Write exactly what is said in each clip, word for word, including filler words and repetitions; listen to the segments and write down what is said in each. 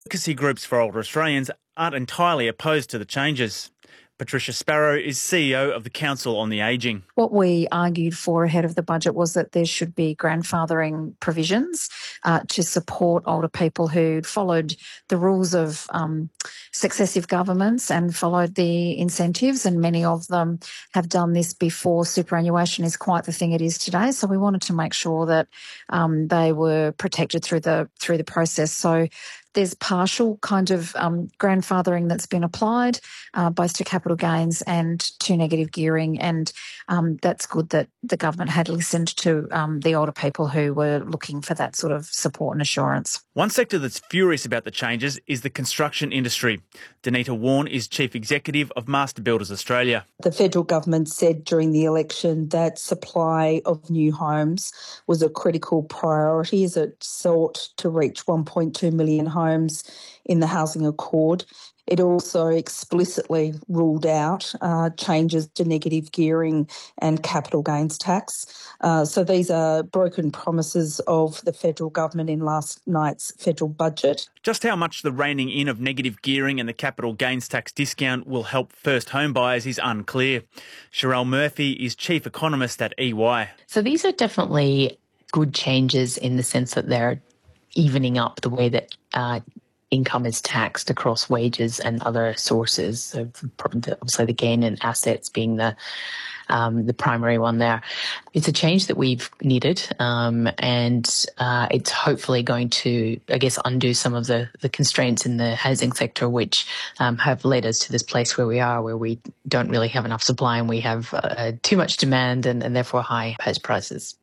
Advocacy groups for older Australians aren't entirely opposed to the changes. Patricia Sparrow is C E O of the Council on the Ageing. What we argued for ahead of the budget was that there should be grandfathering provisions uh, to support older people who'd followed the rules of um, successive governments and followed the incentives, and many of them have done this before superannuation is quite the thing it is today. So we wanted to make sure that um, they were protected through the through the process. So there's partial kind of um, grandfathering that's been applied, uh, both to capital gains and to negative gearing, and um, that's good that the government had listened to um, the older people who were looking for that sort of support and assurance. One sector that's furious about the changes is the construction industry. Danita Warne is Chief Executive of Master Builders Australia. The federal government said during the election that supply of new homes was a critical priority as it sought to reach one point two million homes in the Housing Accord. It also explicitly ruled out uh, changes to negative gearing and capital gains tax. Uh, so these are broken promises of the federal government in last night's federal budget. Just how much the reining in of negative gearing and the capital gains tax discount will help first home buyers is unclear. Sherelle Murphy is Chief Economist at E Y. So these are definitely good changes in the sense that they're evening up the way that uh, income is taxed across wages and other sources. So obviously the gain in assets being the um, the primary one there. It's a change that we've needed, um, and uh, it's hopefully going to, I guess, undo some of the, the constraints in the housing sector, which um, have led us to this place where we are, where we don't really have enough supply and we have uh, too much demand and, and therefore high house prices.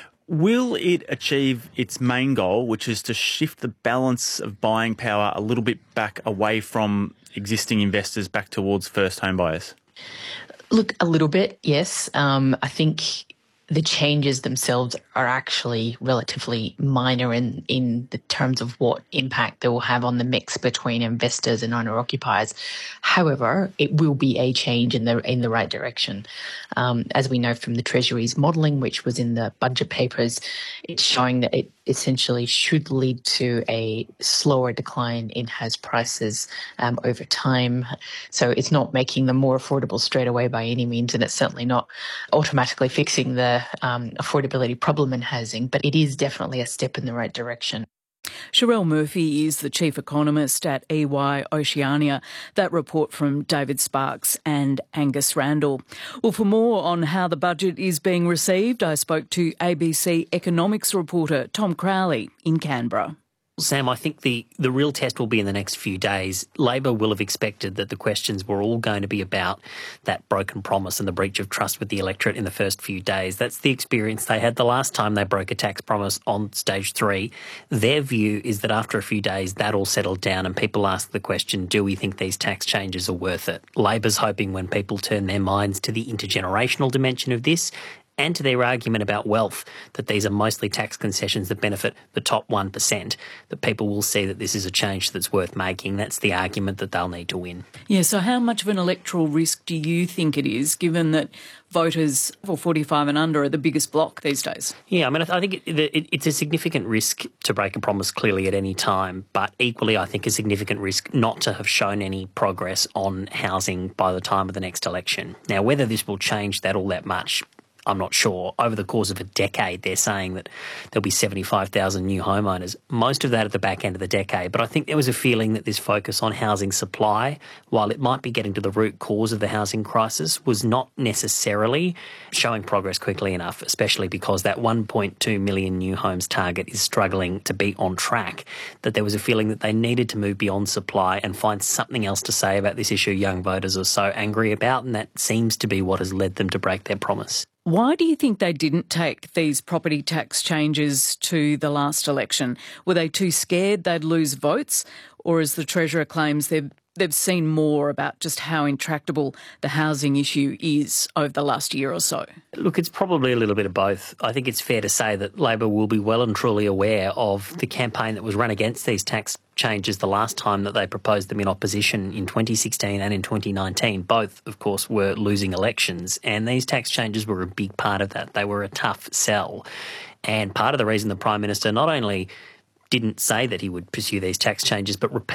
Will it achieve its main goal, which is to shift the balance of buying power a little bit back away from existing investors back towards first home buyers? Look, a little bit, yes. Um, I think the changes themselves are actually relatively minor in, in the terms of what impact they will have on the mix between investors and owner-occupiers. However, it will be a change in the in the right direction. Um, as we know from the Treasury's modelling, which was in the budget papers, it's showing that it essentially should lead to a slower decline in house prices um, over time. So it's not making them more affordable straight away by any means, and it's certainly not automatically fixing the um, affordability problem in housing, but it is definitely a step in the right direction. Sherelle Murphy is the Chief Economist at E Y Oceania. That report from David Sparks and Angus Randall. Well, for more on how the budget is being received, I spoke to A B C economics reporter Tom Crowley in Canberra. Sam, I think the, the real test will be in the next few days. Labor will have expected that the questions were all going to be about that broken promise and the breach of trust with the electorate in the first few days. That's the experience they had the last time they broke a tax promise on stage three. Their view is that after a few days, that all settled down and people ask the question, do we think these tax changes are worth it? Labor's hoping when people turn their minds to the intergenerational dimension of this and to their argument about wealth, that these are mostly tax concessions that benefit the top one percent, that people will see that this is a change that's worth making. That's the argument that they'll need to win. Yeah, so how much of an electoral risk do you think it is, given that voters for forty-five and under are the biggest bloc these days? Yeah, I mean, I think it, it, it's a significant risk to break a promise clearly at any time, but equally I think a significant risk not to have shown any progress on housing by the time of the next election. Now, whether this will change that all that much, I'm not sure. Over the course of a decade, they're saying that there'll be seventy-five thousand new homeowners, most of that at the back end of the decade. But I think there was a feeling that this focus on housing supply, while it might be getting to the root cause of the housing crisis, was not necessarily showing progress quickly enough, especially because that one point two million new homes target is struggling to be on track, that there was a feeling that they needed to move beyond supply and find something else to say about this issue young voters are so angry about, and that seems to be what has led them to break their promise. Why do you think they didn't take these property tax changes to the last election? Were they too scared they'd lose votes? Or, as the Treasurer claims, they've, they've seen more about just how intractable the housing issue is over the last year or so? Look, it's probably a little bit of both. I think it's fair to say that Labor will be well and truly aware of the campaign that was run against these tax changes the last time that they proposed them in opposition in twenty sixteen and in twenty nineteen. Both, of course, were losing elections, and these tax changes were a big part of that. They were a tough sell. And part of the reason the Prime Minister not only didn't say that he would pursue these tax changes, but